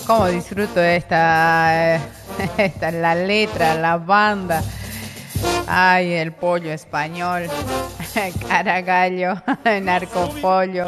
cómo disfruto esta, la letra, la banda. Ay, el pollo español, caragallo, narcopollo.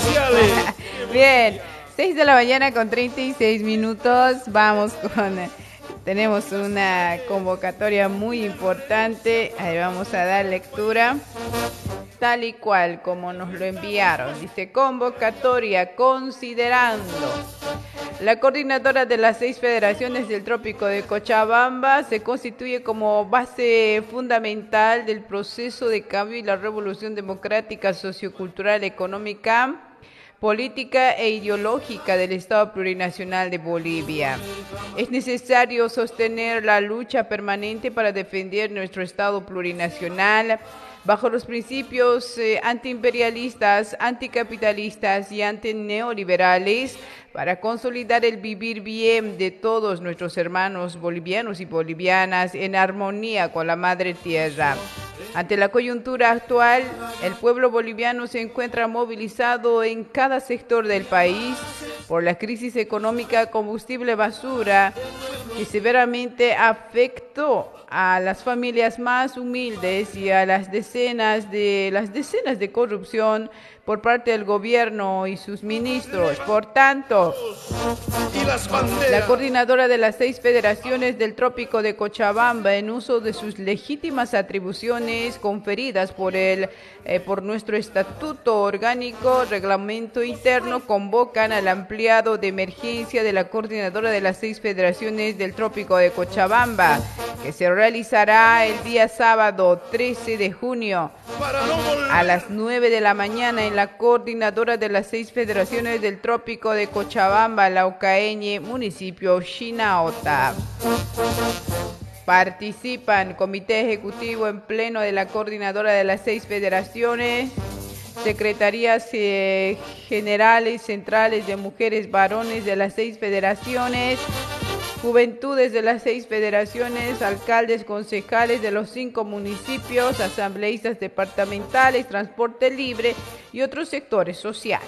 Bien, 6 de la mañana con 36 minutos. Vamos con... Tenemos una convocatoria muy importante. Ahí vamos a dar lectura. Tal y cual como nos lo enviaron. Dice: convocatoria considerando la coordinadora de las 6 federaciones del Trópico de Cochabamba se constituye como base fundamental del proceso de cambio y la revolución democrática, sociocultural, económica, política e ideológica del Estado Plurinacional de Bolivia. Es necesario sostener la lucha permanente para defender nuestro Estado plurinacional bajo los principios antiimperialistas, anticapitalistas y antineoliberales, para consolidar el vivir bien de todos nuestros hermanos bolivianos y bolivianas en armonía con la madre tierra. Ante la coyuntura actual, el pueblo boliviano se encuentra movilizado en cada sector del país por la crisis económica combustible basura que severamente afectó a las familias más humildes y a las decenas de corrupción por parte del gobierno y sus ministros. Por tanto, la coordinadora de las 6 federaciones del Trópico de Cochabamba, en uso de sus legítimas atribuciones conferidas por nuestro estatuto orgánico, reglamento interno, convocan al ampliado de emergencia de la coordinadora de las 6 federaciones del Trópico de Cochabamba, que se realizará el día sábado 13 de junio a las 9 de la mañana en la coordinadora de las 6 federaciones del Trópico de Cochabamba, Laucaeñe, municipio Chinaota. Participan Comité Ejecutivo en pleno de la coordinadora de las 6 federaciones, secretarías generales centrales de mujeres, varones de las 6 federaciones, juventudes de las 6 federaciones, alcaldes, concejales de los 5 municipios, asambleístas departamentales, transporte libre y otros sectores sociales.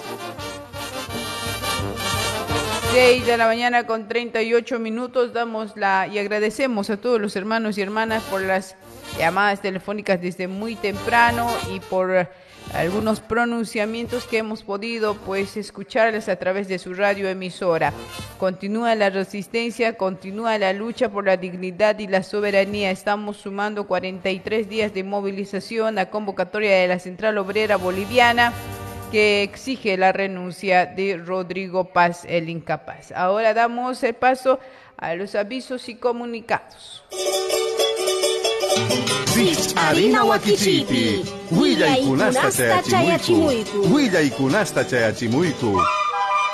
6 de la mañana con 38 minutos. Y agradecemos a todos los hermanos y hermanas por las llamadas telefónicas desde muy temprano y por algunos pronunciamientos que hemos podido escucharles a través de su radio emisora. Continúa la resistencia, continúa la lucha por la dignidad y la soberanía. Estamos sumando 43 días de movilización a convocatoria de la Central Obrera Boliviana, que exige la renuncia de Rodrigo Paz, el incapaz. Ahora damos el paso a los avisos y comunicados. Harina Wakichipi, Huilla y Kunasta Chayachimuiku, Huilla y Kunasta Chayachimuiku.